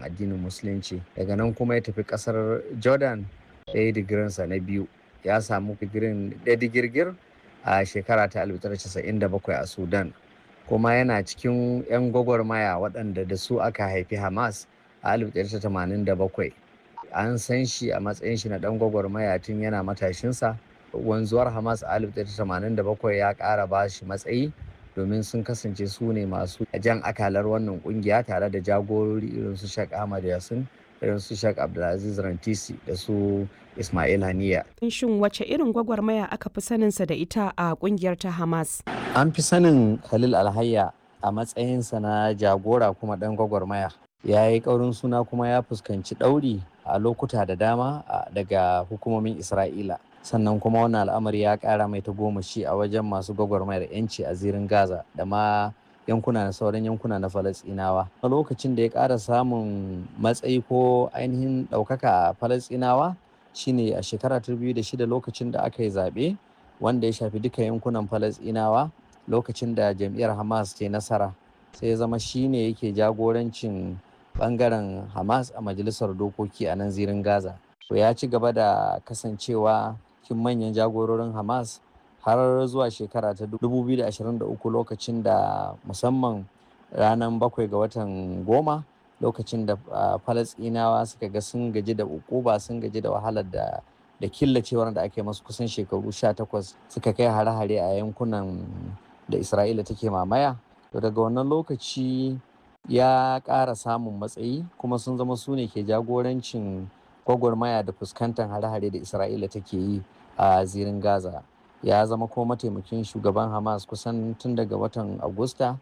akan addinin musulunci. Daga nan kuma ya tafi ƙasar Jordan ya yi digirinsa na biyu. Ya samu digirin da digirgir a shekara ta 1997 a Sudan. Kuma yana cikin 'yan gwagwarmaya waɗanda da su aka haifi Hamas a 1987. An san shi a matsayin shi na ɗan gwagwarmaya tun yana matashinsa. Wanzuwar Hamas a 1987 ya ƙara ba shi matsayi domin sun kasance su ne masu jan akalar wannan ƙungiya tare da jagorori irin su Sheikh Ahmad Yasin, irin su Sheikh Abdulaziz Rantisi da su Ismail Haniya. Shin wace irin gwagwarmaya aka fi saninsa da ita a ƙungiyar ta Hamas? An fi sanin Khalil Alhayya a matsayinsa na jagora kuma ɗan gwagwarmaya. Ya yi ƙaurin suna kuma ya fuskanci ɗauri a lokuta da dama daga hukumomin Isra'ila. Sannan kuma wannan al'amari ya ƙara mai tagomashi a wajen masu gwagwarmayar 'yanci a zirin Gaza da ma sauran yankuna na Falasɗinawa. A lokacin da ya ƙara samun matsayi ko ainihin ɗaukaka a Falasɗinawa shine a shekara 2006 lokacin da aka yi zaɓe wanda ya shafi duka yankunan Falasɗinawa, lokacin da jam'iyyar Hamas ke nasara, sai ya zama shine yake jagorancin bangaren Hamas a majalisar dokoki a nan zirin Gaza. To ya ci gaba da kasancewa cikin manyan jagororin Hamas har zuwa shekara ta 2023 lokacin da musamman ranar 7 ga watan 10 lokacin da Falasɗinawa suka ga sun gaji da ukuba, sun gaji da wahalar da killacewar da ake masu kusan shekaru 18, suka kai hare-hare a yankunan da Isra'ila take mamaya. To daga wannan lokaci ya ƙara samun matsayi kuma sun zama su ne ke jagorancin gwagwarmaya da fuskantar hare-hare da Isra'ila take yi a zirin Gaza. Ya zama kuma mataimakin shugaban Hamas kusan tun daga watan Agusta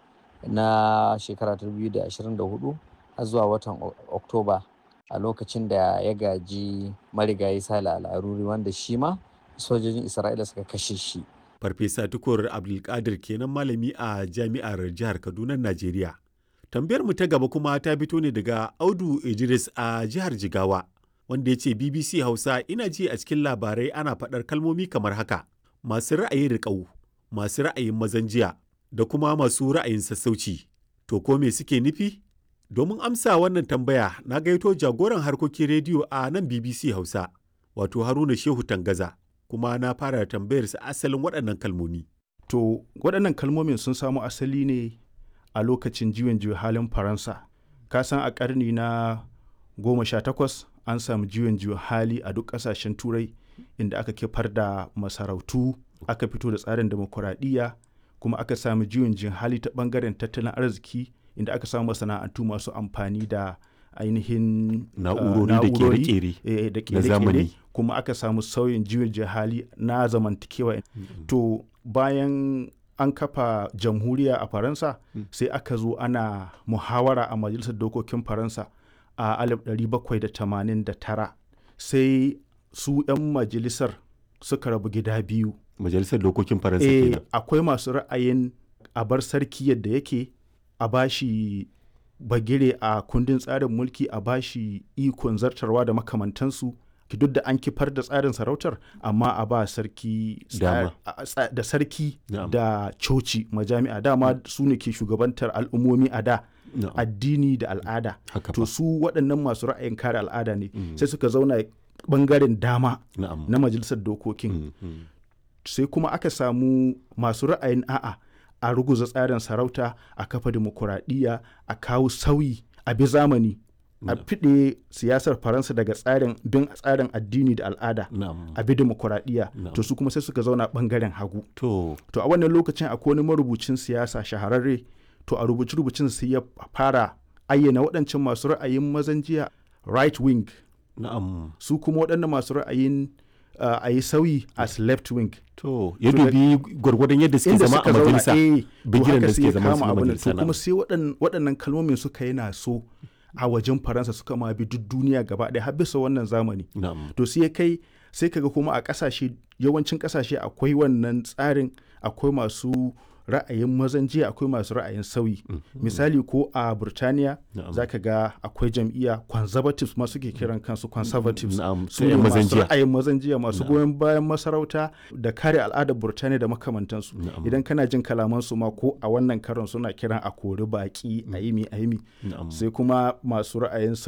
na shekara 2024 har zuwa watan Oktoba, a lokacin da ya gaji marigayi Salih Al-Aruri wanda shi ma sojojin Isra'ila suka kashe shi. Farfesa Tukur Abdulkadir kenan malami a jami'ar jihar Kaduna, Najeriya. Tambayar mu ta gaba kuma ta fito ne daga Audu Idris a jihar Jigawa, wanda ya ce BBC Hausa, ina ji a cikin labarai ana faɗar kalmomi kamar haka: masu ra'ayin riƙau, masu ra'ayin mazan jiya da kuma masu ra'ayin sassauci. To ko me suke nufi? Domin amsa wannan tambaya na gaito jagoran harkokin rediyo a nan BBC Hausa, wato Haruna Shehu Tangaza, kuma na fara tambayarsa asalin waɗannan kalmomi. To waɗannan kalmomin sun samo asali ne a lokacin juyin halin Faransa. Ka san a ƙarni na 18 an samu juyin hali a duk ƙasashen Turai, inda aka kifar da masarautu, aka fito da tsarin demokuraɗiyya, kuma aka samu juyin hali ta ɓangaren tattalin arziki, inda aka samu masana'antu masu amfani da ainihin na'urori da kere-kere, kuma aka samu sauyin juyin hali na zamantakewa. To bayan an kafa jamhuriya a Faransa, sai aka zo ana muhawara a majalisar dokokin Faransa a 1789. Sai su 'yan majalisar suka rabu gida biyu. Majalisar dokokin Faransa kenan. Akwai masu ra'ayin a bar sarki yadda yake, a bashi bagire a kundin tsarin mulki, a bashi ikon zartarwa da makamantansu, duk da an kifar da tsarin sarautar, amma a ba sarki da sarki da coci majami'a dama su ne ke shugabantar al'ummomi a da, addini da al'ada. To su waɗannan masu ra'ayin kare al'ada ne, sai suka zauna ɓangaren dama na majalisar dokokin. Sai kuma aka samu masu ra'ayin a'a, a ruguza tsarin sarauta, a kafa dimokuraɗiyya, a kawo sauyi, a bi zamani, a fiɗe siyasar Faransa daga bin tsarin addini da al'ada, a bi dimokuraɗiyya. To su kuma sai suka zauna ɓangaren hagu. To a wannan lokacin akwai wani marubucin siyasa shahararre, to a rubuce-rubucin sai ya fara ayyana waɗancan masu ra'ayin mazan jiya right wing, su kuma waɗannan masu ra'ayin a yi sauyi as left wing. To ya dubi gwargwadon yadda suke zama a majalisa, bigiran da suke zama a majalisa. To kuma sai waɗannan kalmomin suka yi naso a wajen Faransa, suka ma bi duk duniya gaba ɗaya har bisa wannan zamani. To sai kaga kuma a ƙasashe, yawancin ƙasashe akwai wannan tsarin, akwai masu ra'ayin mazan jiya, akwai masu ra'ayin sauyi. Misali ko a Burtaniya za ka ga akwai jam'iyya conservatives ma suke kiran kansu conservatives, su ne masu ra'ayin mazan jiya, masu goyon bayan masarauta da kare al'adar Burtaniya da makamantansu. Idan kana jin kalamansu ma ko a wannan karon suna kiran a kori baki, a yi mi. Sai kuma masu ra'ayin